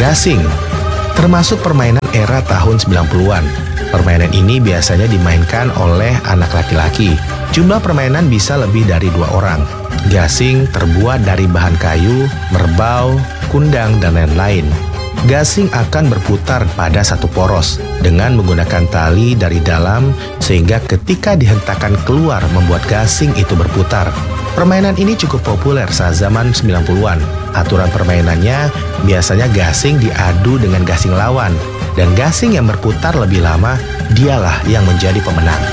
Gasing termasuk permainan era tahun 90-an. Permainan ini biasanya dimainkan oleh anak laki-laki. Jumlah permainan bisa lebih dari 2 orang. Gasing terbuat dari bahan kayu, merbau, kundang, dan lain-lain. Gasing akan berputar pada satu poros dengan menggunakan tali dari dalam sehingga ketika dihentakkan keluar membuat gasing itu berputar. Permainan ini cukup populer saat zaman 90-an. Aturan permainannya biasanya gasing diadu dengan gasing lawan dan gasing yang berputar lebih lama dialah yang menjadi pemenang.